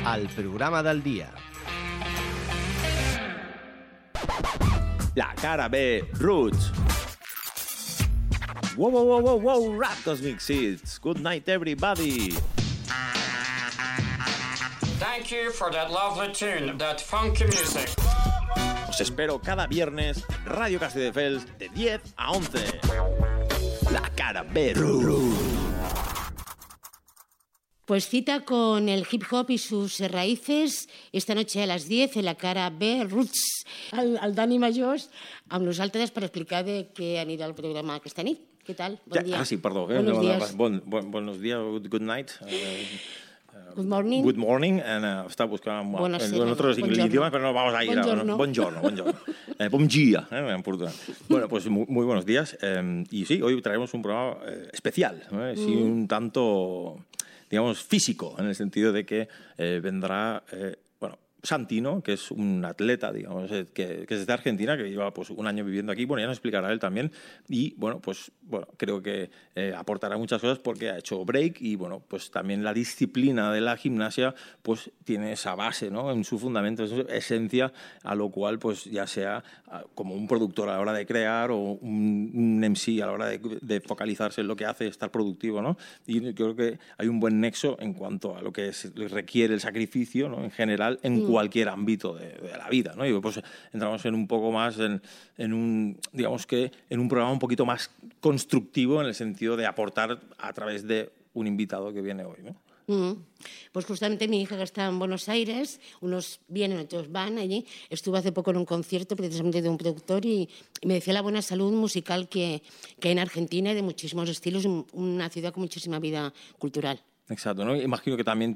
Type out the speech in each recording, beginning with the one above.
al programa del dia. La cara B, Roots. Wow, wow, wow, wow, wow, Rap Cosmic Seeds. Good night, everybody. Thank you for that lovely tune, that funky music. Os espero cada viernes, Radio Castelldefels, de 10 a 11. La cara B, Roots. Pues cita con el hip hop y sus raïces esta noche a las 10 en la cara B, Roots, al Dani Majós, amb nosaltres per explicar de què anirà el programa aquesta nit. Què tal? Bon dia. Sí, perdó. Buenos días. Buenos días, good night. Good morning. Good morning, està buscant en otros idiomas, pero no vamos a ir Buongiorno. Buongiorno. Bom dia, en portugués. Bueno, pues muy buenos días. Y sí, hoy traemos un programa especial, sí, un tanto, digamos, físico, en el sentido de que vendrá... Santino, que es un atleta, digamos, que es de Argentina, que lleva pues un año viviendo aquí. Bueno, ya nos explicará él también. Y creo que aportará muchas cosas porque ha hecho break y pues también la disciplina de la gimnasia pues tiene esa base, ¿no? En su fundamento, en su esencia, a lo cual pues ya sea como un productor a la hora de crear o un MC a la hora de focalizarse en lo que hace, estar productivo, ¿no? Y creo que hay un buen nexo en cuanto a lo que requiere el sacrificio, ¿no? En general, en cualquier ámbito de la vida, ¿no? Y pues entramos en un poco más en un programa un poquito más constructivo en el sentido de aportar a través de un invitado que viene hoy, ¿no? Pues justamente mi hija que está en Buenos Aires, unos vienen, otros van allí. Estuve hace poco en un concierto precisamente de un productor y me decía la buena salud musical que hay en Argentina y de muchísimos estilos, una ciudad con muchísima vida cultural. Exacto, ¿no? Imagino que también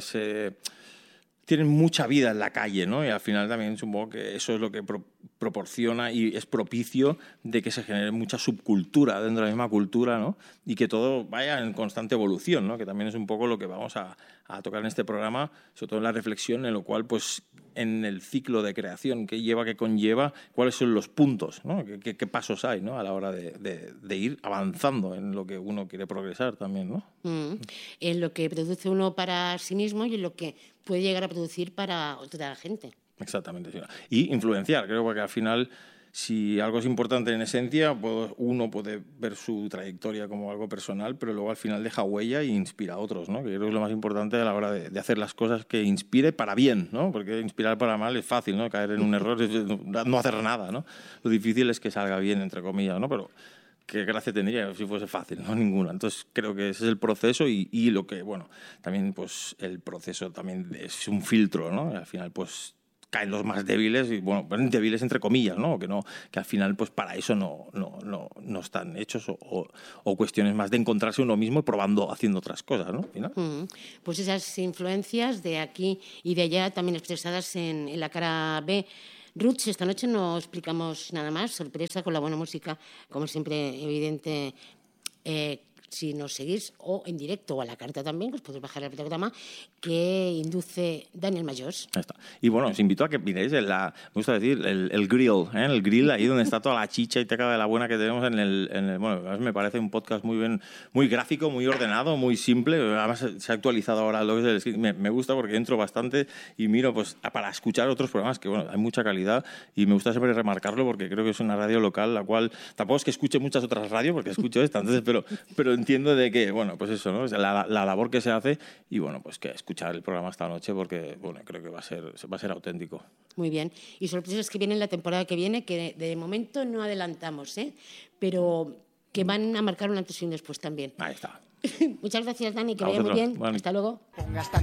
tienen mucha vida en la calle, ¿no? Y al final también supongo que eso es lo que proporciona y es propicio de que se genere mucha subcultura dentro de la misma cultura, ¿no? Y que todo vaya en constante evolución, ¿no? Que también es un poco lo que vamos a tocar en este programa, sobre todo en la reflexión, en lo cual, pues, en el ciclo de creación que conlleva, cuáles son los puntos, ¿no? ¿Qué pasos hay, ¿no? A la hora de ir avanzando en lo que uno quiere progresar también, ¿no? En lo que produce uno para sí mismo y en lo que puede llegar a producir para otra gente. Exactamente, sí. Y influenciar, creo que al final, si algo es importante en esencia, pues uno puede ver su trayectoria como algo personal, pero luego al final deja huella e inspira a otros, ¿no? Que creo que es lo más importante a la hora de hacer las cosas, que inspire para bien, ¿no? Porque inspirar para mal es fácil, ¿no? Caer en un error es no hacer nada, ¿no? Lo difícil es que salga bien, entre comillas, ¿no? Pero qué gracia tendría si fuese fácil, no ninguna. Entonces creo que ese es el proceso y lo que, también pues el proceso también es un filtro, ¿no? Y al final pues caen los más débiles y débiles entre comillas, ¿no? Que al final pues para eso no están hechos o cuestiones más de encontrarse uno mismo probando, haciendo otras cosas, ¿no? Pues esas influencias de aquí y de allá también expresadas en la cara B. Roots, esta noche no explicamos nada más, sorpresa con la buena música, como siempre, evidente. Si nos seguís o en directo o a la carta también, os podéis bajar el programa que induce Daniel Majós. Ahí está. Y os invito a que miréis me gusta decir, el grill, ¿eh? El grill ahí donde está toda la chicha y teca de la buena que tenemos en el me parece un podcast muy bien, muy gráfico, muy ordenado, muy simple. Además se ha actualizado ahora lo que es el me gusta porque entro bastante y miro pues para escuchar otros programas que hay mucha calidad y me gusta siempre remarcarlo porque creo que es una radio local la cual tampoco es que escuche muchas otras radios porque escucho esta, entonces pero entiendo de que, pues eso, ¿no? La labor que se hace y, pues que escuchar el programa esta noche porque, creo que va a ser auténtico. Muy bien. Y sorpresas que vienen la temporada que viene, que de momento no adelantamos, pero que van a marcar un antes y un después también. Ahí está. Muchas gracias, Dani, que vaya muy bien. Bueno. Hasta luego.